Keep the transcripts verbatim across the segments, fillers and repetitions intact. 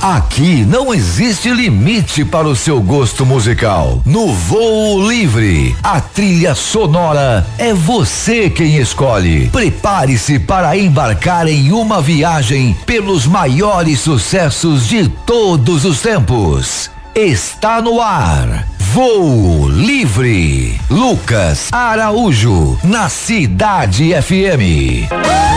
Aqui não existe limite para o seu gosto musical. No Voo Livre, a trilha sonora é você quem escolhe. Prepare-se para embarcar em uma viagem pelos maiores sucessos de todos os tempos. Está no ar. Voo Livre. Lucas Araújo, na Cidade F M.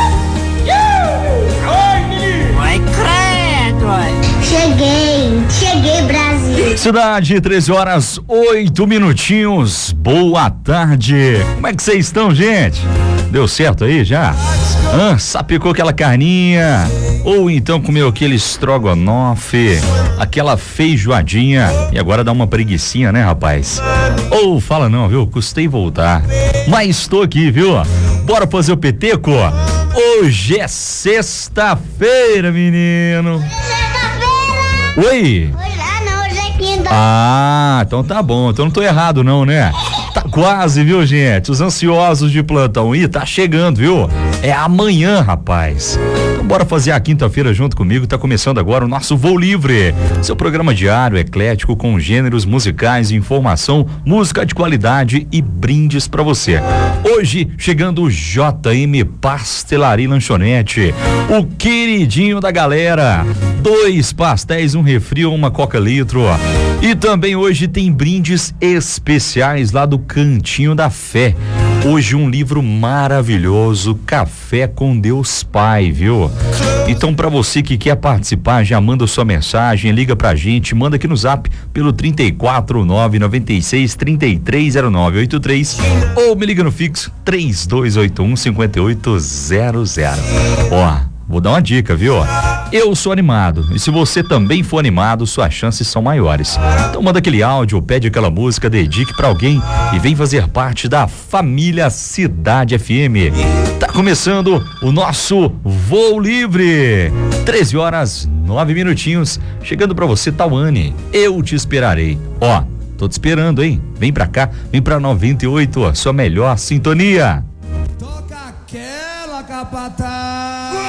Cheguei, cheguei, Brasil. Cidade, treze horas, oito minutinhos. Boa tarde. Como é que vocês estão, gente? Deu certo aí já? Ah, sapecou aquela carninha? Ou então comeu aquele estrogonofe, aquela feijoadinha e agora dá uma preguicinha, né, rapaz? Ou fala não, viu? Custei voltar. Mas estou aqui, viu? Bora fazer o peteco? Hoje é sexta-feira, menino. Oi? Oi lá, não, hoje é quinta. Ah, então tá bom, então não tô errado não, né? Tá quase, viu, gente? Os ansiosos de plantão, ih, tá chegando, viu? É amanhã, rapaz. Então bora fazer a quinta-feira junto comigo, tá começando agora o nosso Voo Livre, seu programa diário eclético com gêneros musicais, informação, música de qualidade e brindes pra você. Hoje, chegando o J M Pastelaria e Lanchonete, o queridinho da galera, dois pastéis, um refri ou uma coca litro. E também hoje tem brindes especiais lá do Cantinho da Fé. Hoje um livro maravilhoso, Café com Deus Pai, viu? Então pra você que quer participar, já manda sua mensagem, liga pra gente, manda aqui no zap pelo trinta e quatro, nove nove seis, trinta e três zero nove oito três ou me liga no fixo três dois oito um, cinco oito zero zero. Ó, vou dar uma dica, viu? Eu sou animado e se você também for animado, suas chances são maiores. Então manda aquele áudio, pede aquela música, dedique pra alguém e vem fazer parte da família Cidade F M. Tá começando o nosso Voo Livre. treze horas, nove minutinhos. Chegando pra você, Tawane. Eu te esperarei. Ó, tô te esperando, hein? Vem pra cá, vem pra noventa e oito, a sua melhor sintonia. Toca aquela capataz.